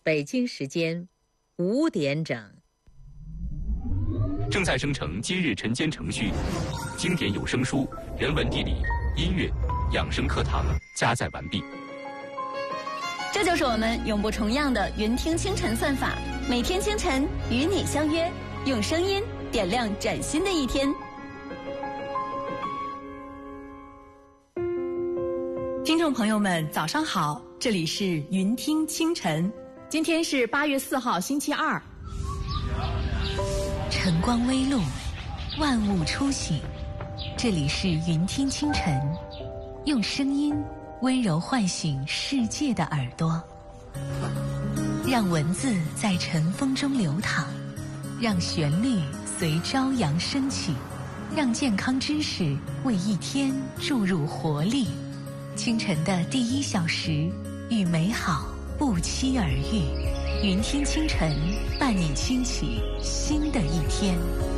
北京时间5点整。 正在生成今日晨间程序，经典有声书、人文地理、音乐、养生课堂加载完毕。 这就是我们永不重样的云听清晨算法，每天清晨与你相约，用声音点亮崭新的一天。 听众朋友们，早上好，这里是云听清晨，今天是8月4号，星期二。 晨光微露，万物初醒，这里是云听清晨，用声音温柔唤醒世界的耳朵，让文字在晨风中流淌，让旋律随朝阳升起，让健康知识为一天注入活力。清晨的第1小时，与美好不期而遇。云听清晨，伴你轻启新的一天。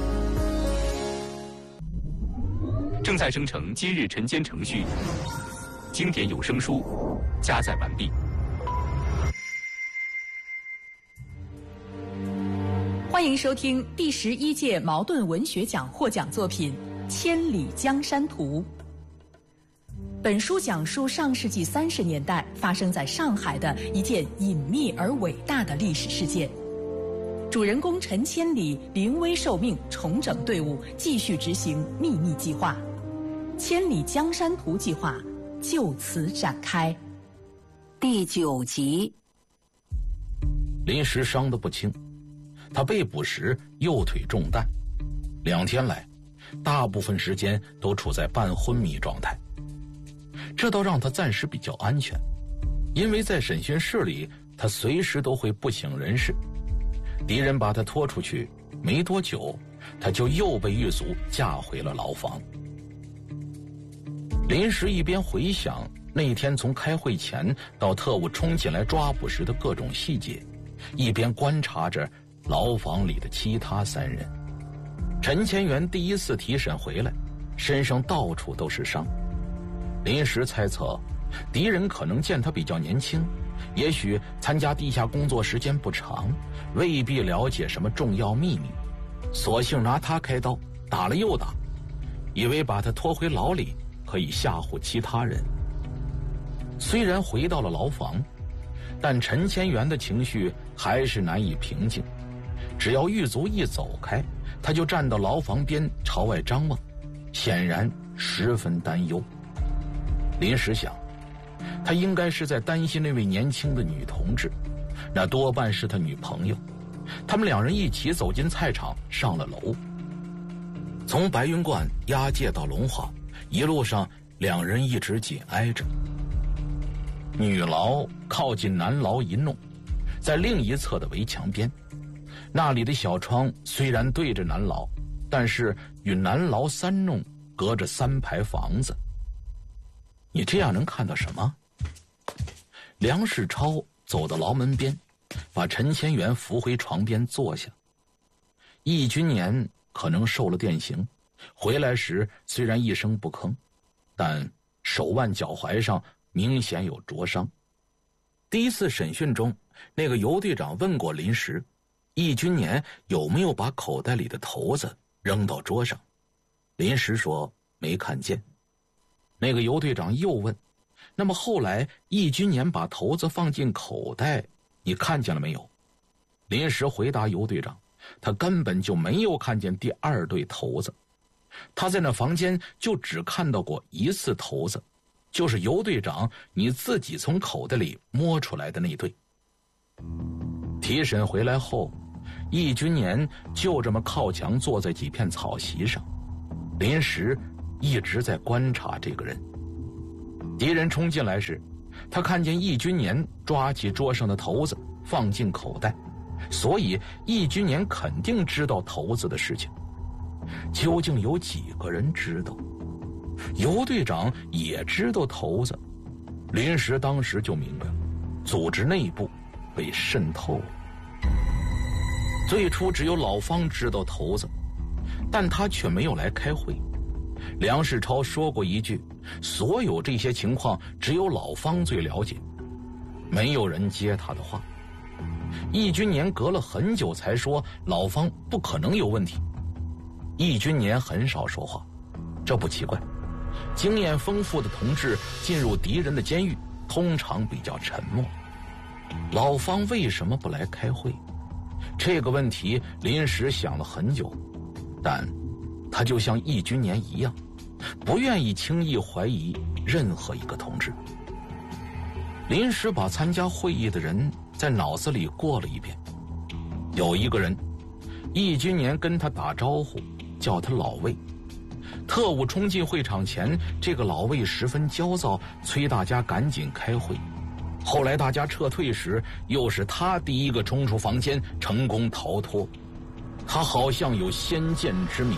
正在生成今日晨间程序，经典有声书加载完毕。 欢迎收听第11届茅盾文学奖获奖作品《千里江山图》。本书讲述上世纪30年代发生在上海的一件隐秘而伟大的历史事件。主人公陈千里临危受命，重整队伍，继续执行秘密计划。千里江山图计划就此展开。 第9集。 临时伤得不轻，他被捕时右腿中弹，2天来大部分时间都处在半昏迷状态。这倒让他暂时比较安全，因为在审讯室里他随时都会不省人事。敌人把他拖出去没多久，他就又被狱卒架回了牢房。临时一边回想那天从开会前到特务冲进来抓捕时的各种细节，一边观察着牢房里的其他3人。陈千元第1次提审回来，身上到处都是伤。临时猜测，敌人可能见他比较年轻，也许参加地下工作时间不长，未必了解什么重要秘密，索性拿他开刀，打了又打，以为把他拖回牢里可以吓唬其他人。虽然回到了牢房，但陈千元的情绪还是难以平静。只要狱卒一走开，他就站到牢房边朝外张望，显然十分担忧。临时想，他应该是在担心那位年轻的女同志，那多半是他女朋友。他们2人一起走进菜场，上了楼。从白云观押解到龙华，一路上2人一直紧挨着。女牢靠近男牢一弄，在另一侧的围墙边，那里的小窗虽然对着男牢，但是与男牢3弄隔着3排房子。你这样能看到什么？梁世超走到牢门边，把陈千元扶回床边坐下。易君年可能受了电刑，回来时虽然一声不吭，但手腕脚踝上明显有灼伤。第1次审讯中，那个尤队长问过临时，易君年有没有把口袋里的骰子扔到桌上。临时说没看见。那个尤队长又问，那么后来易君年把骰子放进口袋，你看见了没有？临时回答尤队长，他根本就没有看见第2对骰子，他在那房间就只看到过1次骰子，就是尤队长你自己从口袋里摸出来的那对。提审回来后，易君年就这么靠墙坐在几片草席上，临时一直在观察这个人。敌人冲进来时，他看见易君年抓起桌上的骰子放进口袋，所以易君年肯定知道骰子的事情。究竟有几个人知道？尤队长也知道骰子。临时当时就明白了，组织内部被渗透了。最初只有老方知道骰子，但他却没有来开会。梁世超说过一句，所有这些情况只有老方最了解，没有人接他的话。 易君年隔了很久才说老方不可能有问题。易君年很少说话，这不奇怪，经验丰富的同志进入敌人的监狱通常比较沉默。老方为什么不来开会？这个问题临时想了很久，但他就像易君年一样，不愿意轻易怀疑任何一个同志。临时把参加会议的人在脑子里过了一遍，有一个人，易君年跟他打招呼，叫他老魏。特务冲进会场前，这个老魏十分焦躁，催大家赶紧开会。后来大家撤退时，又是他第一个冲出房间，成功逃脱。他好像有先见之明。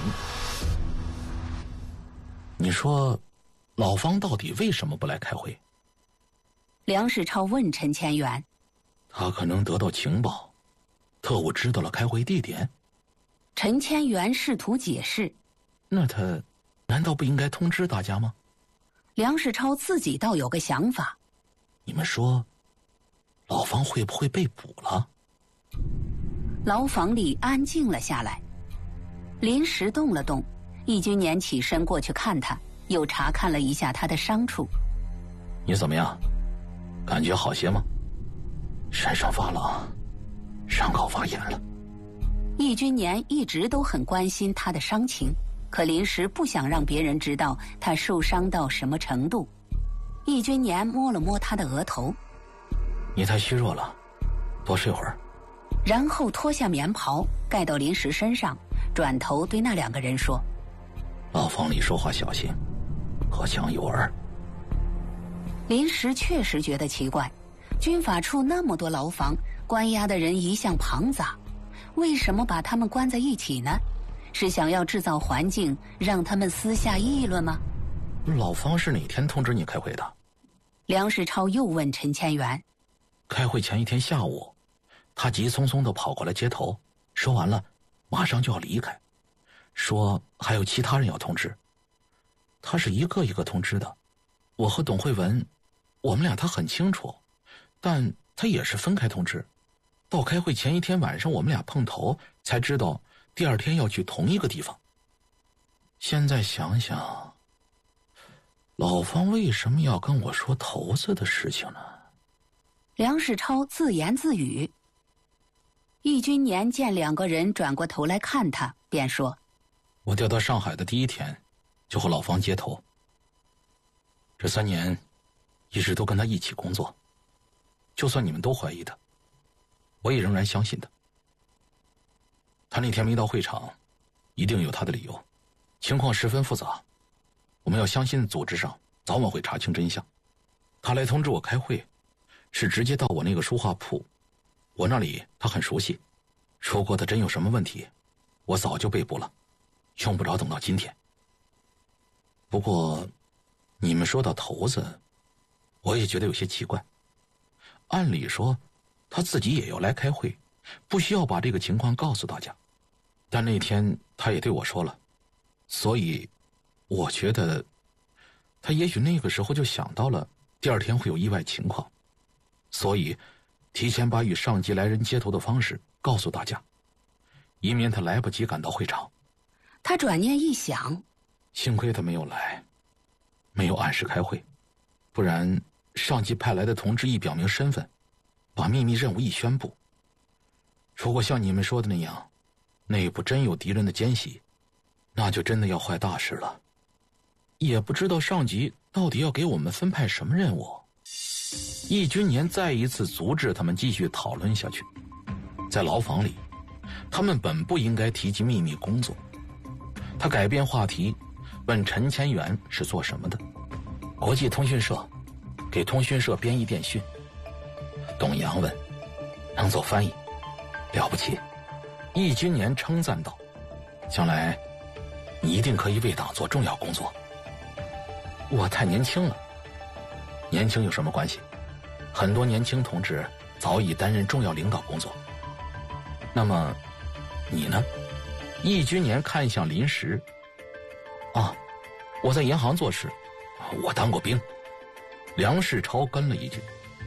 你说，老方到底为什么不来开会？ 梁世超问陈千元。 他可能得到情报，特务知道了开会地点。 陈千元试图解释。 那他难道不应该通知大家吗？ 梁世超自己倒有个想法。 你们说，老方会不会被捕了？ 牢房里安静了下来，临时动了动，易君年起身过去看他，又查看了一下他的伤处。 你怎么样？感觉好些吗？身上发冷，伤口发炎了。 易君年一直都很关心他的伤情，可临时不想让别人知道他受伤到什么程度。易君年摸了摸他的额头。 你太虚弱了，多睡会儿。 然后脱下棉袍盖到临时身上，转头对那两个人说： 牢房里说话小心，荷枪有耳。 临时确实觉得奇怪，军法处那么多牢房，关押的人一向庞杂，为什么把他们关在一起呢？是想要制造环境让他们私下议论吗？ 老方是哪天通知你开会的？ 梁世超又问陈千元。 开会前一天下午，他急匆匆地跑过来接头，说完了马上就要离开，说还有其他人要通知。他是一个一个通知的，我和董慧文我们俩他很清楚，但他也是分开通知。到开会前一天晚上我们俩碰头，才知道第二天要去同一个地方。现在想想，老方为什么要跟我说头子的事情呢？ 梁世超自言自语。易君年见两个人转过头来看他，便说： 我调到上海的第一天就和老方接头，这3年一直都跟他一起工作，就算你们都怀疑他，我也仍然相信他。他那天没到会场，一定有他的理由，情况十分复杂，我们要相信组织上早晚会查清真相。他来通知我开会，是直接到我那个书画铺，我那里他很熟悉，如果他真有什么问题，我早就被捕了，用不着等到今天。不过你们说到头子，我也觉得有些奇怪。按理说他自己也要来开会，不需要把这个情况告诉大家，但那天他也对我说了，所以我觉得他也许那个时候就想到了第二天会有意外情况，所以提前把与上级来人接头的方式告诉大家，以免他来不及赶到会场。 他转念一想， 幸亏他没有来，没有按时开会，不然上级派来的同志一表明身份，把秘密任务一宣布，如果像你们说的那样，内部真有敌人的奸细，那就真的要坏大事了。也不知道上级到底要给我们分派什么任务。易君年再一次阻止他们继续讨论下去。在牢房里，他们本不应该提及秘密工作。他改变话题，问陈千元是做什么的。国际通讯社，给通讯社编译电讯。董阳问，能做翻译，了不起。易君年称赞道，将来你一定可以为党做重要工作。我太年轻了。年轻有什么关系？很多年轻同志早已担任重要领导工作。那么你呢？易君年看向临时。啊，我在银行做事，我当过兵。梁世超跟了一句。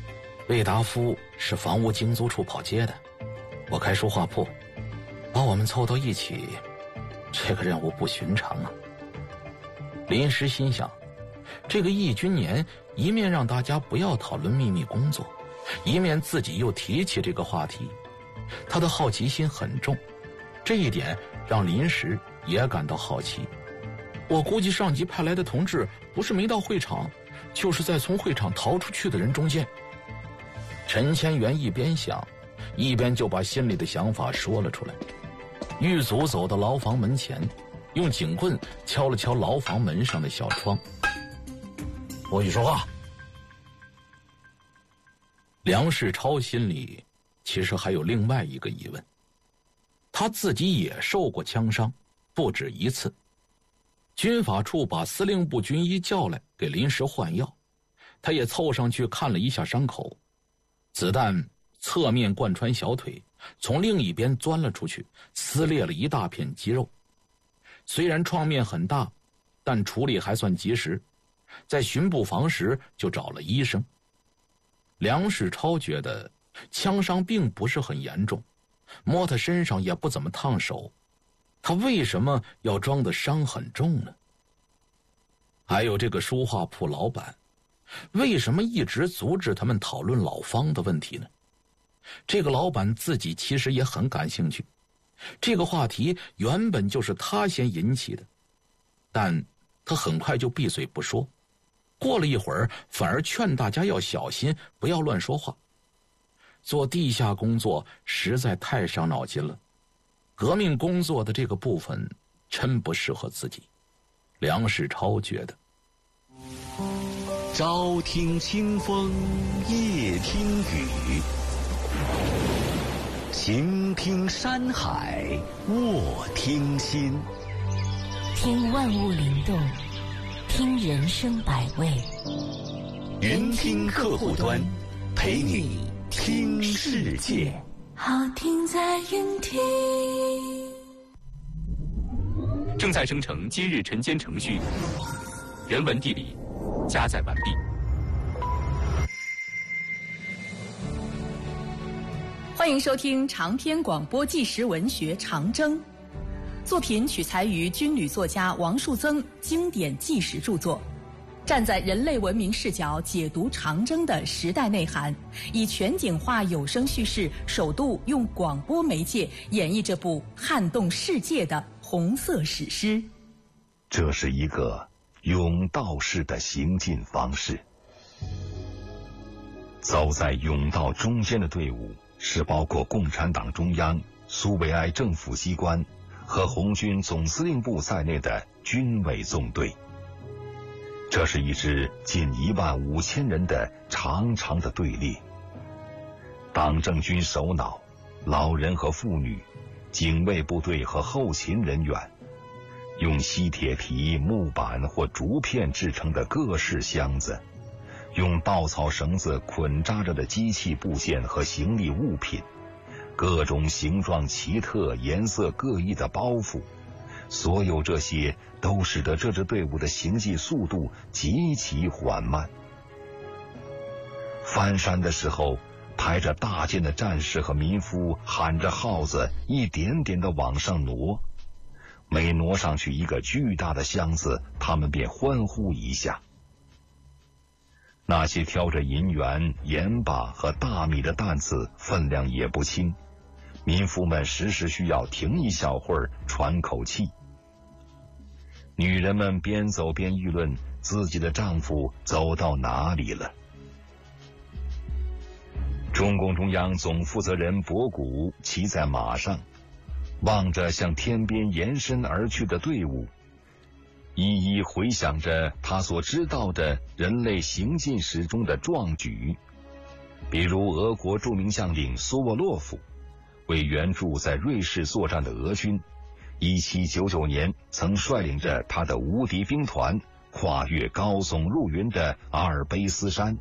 魏达夫是房屋经租处跑街的，我开书画铺，把我们凑到一起，这个任务不寻常啊。林石心想，这个义军年一面让大家不要讨论秘密工作，一面自己又提起这个话题，他的好奇心很重，这一点让林石也感到好奇。我估计上级派来的同志不是没到会场，就是在从会场逃出去的人中间。陈千元一边想，一边就把心里的想法说了出来。狱卒走到牢房门前，用警棍敲了敲牢房门上的小窗。 不许说话。 梁世超心里其实还有另外一个疑问，他自己也受过枪伤，不止一次。军法处把司令部军医叫来给林石换药，他也凑上去看了一下伤口，子弹侧面贯穿小腿，从另一边钻了出去，撕裂了一大片肌肉。虽然创面很大，但处理还算及时，在巡捕房时就找了医生。梁世超觉得枪伤并不是很严重，摸他身上也不怎么烫手，他为什么要装的伤很重呢？还有这个书画铺老板，为什么一直阻止他们讨论老方的问题呢？这个老板自己其实也很感兴趣，这个话题原本就是他先引起的，但他很快就闭嘴不说，过了一会儿反而劝大家要小心，不要乱说话。做地下工作实在太伤脑筋了，革命工作的这个部分真不适合自己。梁世超觉得， 朝听清风，夜听雨，行听山海，卧听心， 听万物灵动，听人生百味。 云听客户端，陪你听世界。 好听在云听。 正在生成今日晨间程序，人文地理加载完毕。 欢迎收听长篇广播纪实文学《长征》，作品取材于军旅作家王树增经典纪实著作，站在人类文明视角解读长征的时代内涵，以全景化有声叙事，首度用广播媒介演绎这部撼动世界的红色史诗。 这是一个甬道式的行进方式。走在甬道中间的队伍是包括共产党中央、苏维埃政府机关和红军总司令部在内的军委纵队。这是一支近15000人的长长的队列，党政军首脑、老人和妇女、警卫部队和后勤人员，用锡铁皮、木板或竹片制成的各式箱子，用稻草绳子捆扎着的机器部件和行李物品，各种形状奇特、颜色各异的包袱，所有这些都使得这支队伍的行进速度极其缓慢。翻山的时候，抬着大剑的战士和民夫喊着号子，一点点地往上挪。每挪上去一个巨大的箱子，他们便欢呼一下。那些挑着银元、盐巴和大米的担子分量也不轻，民夫们时时需要停一小会儿喘口气。女人们边走边议论自己的丈夫走到哪里了。中共中央总负责人博古骑在马上，望着向天边延伸而去的队伍，一一回想着他所知道的人类行进史中的壮举，比如俄国著名将领苏沃洛夫为援助在瑞士作战的俄军，1799年曾率领着他的无敌兵团跨越高耸入云的阿尔卑斯山。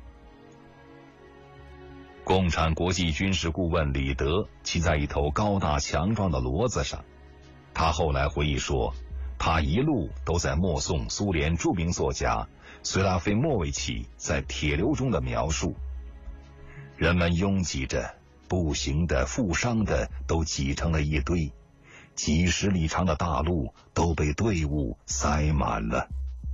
共产国际军事顾问李德骑在一头高大强壮的骡子上，他后来回忆说，他一路都在默诵苏联著名作家绥拉菲莫维奇在《铁流》中的描述。 人们拥挤着，步行的、负伤的都挤成了一堆，几十里长的大路都被队伍塞满了。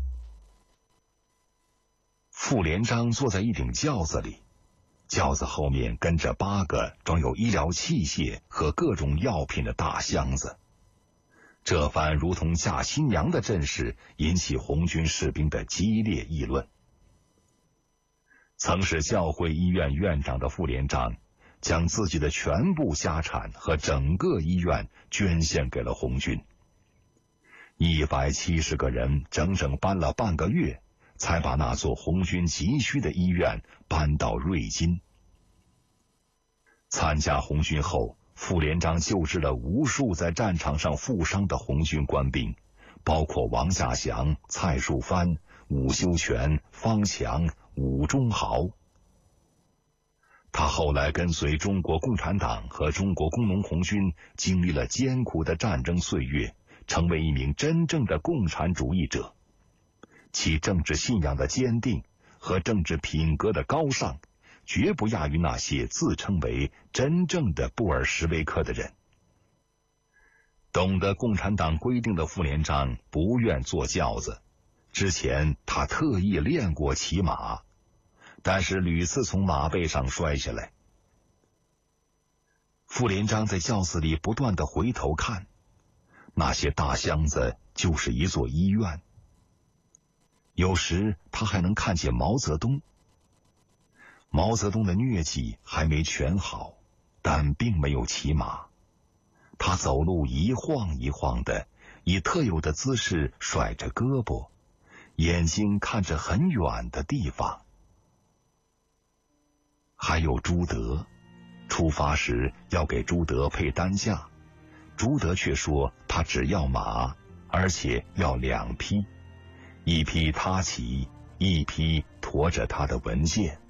傅连璋坐在一顶轿子里，轿子后面跟着8个装有医疗器械和各种药品的大箱子。这番如同嫁新娘的阵势引起红军士兵的激烈议论。曾是教会医院院长的傅连璋将自己的全部家产和整个医院捐献给了红军。170个人整整搬了半个月，才把那座红军急需的医院搬到瑞金。参加红军后，傅连璋救治了无数在战场上负伤的红军官兵，包括王稼祥、蔡树藩、伍修权、方强、伍中豪。他后来跟随中国共产党和中国工农红军经历了艰苦的战争岁月，成为一名真正的共产主义者。其政治信仰的坚定和政治品格的高尚，绝不亚于那些自称为真正的布尔什维克的人。懂得共产党规定的傅连璋不愿坐轿子，之前他特意练过骑马，但是屡次从马背上摔下来。傅连璋在轿子里不断地回头看，那些大箱子就是一座医院。有时他还能看见毛泽东。毛泽东的疟疾还没全好，但并没有骑马。他走路一晃一晃的，以特有的姿势甩着胳膊，眼睛看着很远的地方。还有朱德，出发时要给朱德配担架，朱德却说他只要马，而且要2匹，一匹他骑，一匹驮着他的文件。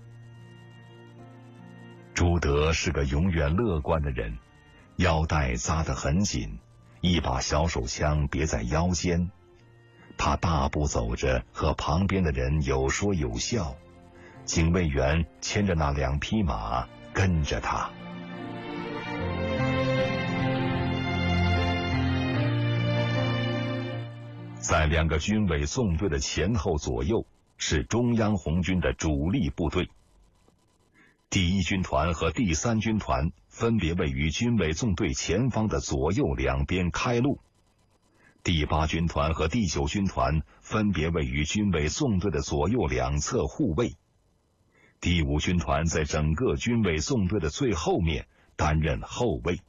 朱德是个永远乐观的人，腰带扎得很紧，一把小手枪别在腰间。他大步走着，和旁边的人有说有笑。警卫员牵着那2匹马跟着他。在2个军委纵队的前后左右是中央红军的主力部队。第1军团和第3军团分别位于军委纵队前方的左右2边开路，第8军团和第9军团分别位于军委纵队的左右2侧护卫，第5军团在整个军委纵队的最后面担任后卫。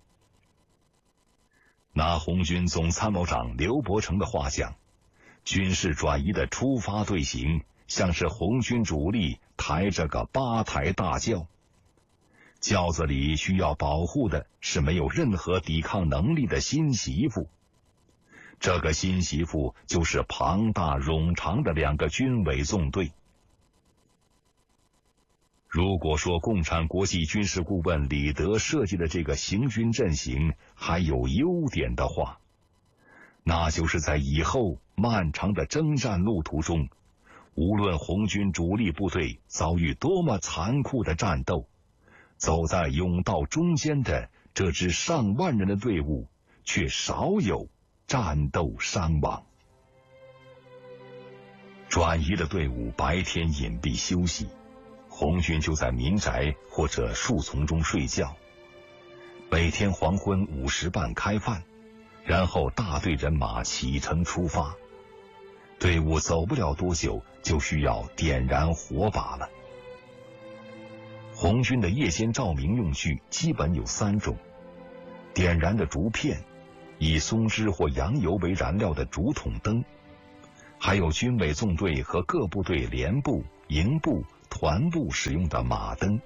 拿红军总参谋长刘伯承的话讲，军事转移的出发队形像是红军主力抬着个8抬大轿，轿子里需要保护的是没有任何抵抗能力的新媳妇。这个新媳妇就是庞大冗长的2个军委纵队。如果说共产国际军事顾问李德设计的这个行军阵型还有优点的话，那就是在以后漫长的征战路途中，无论红军主力部队遭遇多么残酷的战斗，走在甬道中间的这支上万人的队伍却少有战斗伤亡。转移的队伍白天隐蔽休息，红军就在民宅或者树丛中睡觉。每天黄昏5时半开饭，然后大队人马启程出发。队伍走不了多久，就需要点燃火把了。红军的夜间照明用具基本有3种：点燃的竹片，以松脂或羊油为燃料的竹筒灯，还有军委纵队和各部队连部、营部、团部使用的马灯。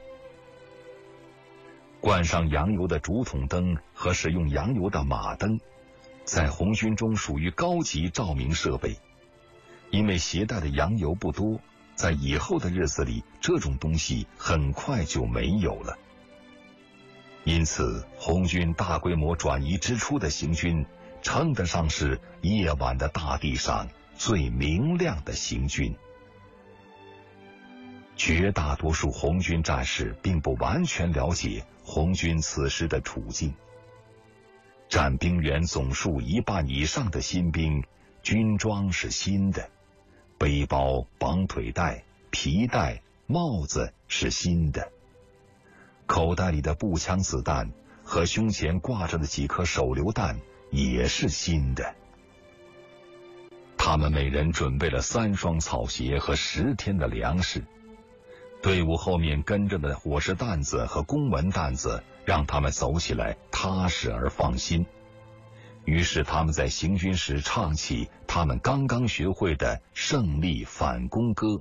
灌上羊油的竹筒灯和使用羊油的马灯，在红军中属于高级照明设备。因为携带的羊油不多，在以后的日子里，这种东西很快就没有了。因此，红军大规模转移之初的行军，称得上是夜晚的大地上最明亮的行军。 绝大多数红军战士并不完全了解红军此时的处境。占兵员总数1半以上的新兵，军装是新的，背包、绑腿带、皮带、帽子是新的，口袋里的步枪子弹和胸前挂着的几颗手榴弹也是新的。他们每人准备了3双草鞋和10天的粮食。队伍后面跟着的伙食担子和公文担子让他们走起来踏实而放心。于是他们在行军时唱起他们刚刚学会的胜利反攻歌。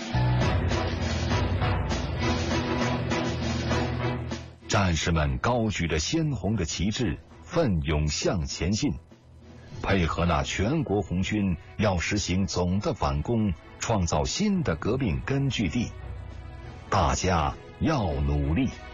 战士们高举着鲜红的旗帜，奋勇向前进，配合那全国红军要实行总的反攻，创造新的革命根据地。大家要努力。